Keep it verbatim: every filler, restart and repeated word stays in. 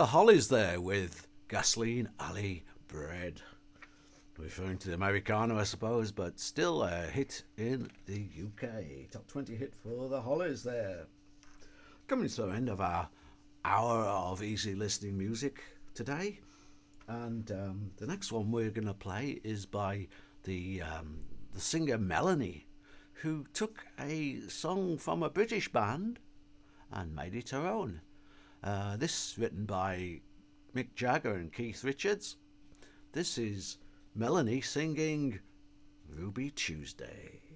The Hollies there with Gasoline Alley Bread. Referring to the Americana, I suppose, but still a hit in the U K. Top twenty hit for the Hollies there. Coming to the end of our hour of easy listening music today. And um, the next one we're going to play is by the, um, the singer Melanie, who took a song from a British band and made it her own. Uh, this written by Mick Jagger and Keith Richards. This is Melanie singing Ruby Tuesday.